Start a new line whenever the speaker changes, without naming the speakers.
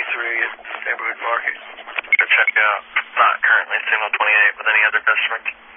neighborhood market. Go check out. Not currently Signal 28 with any other customers.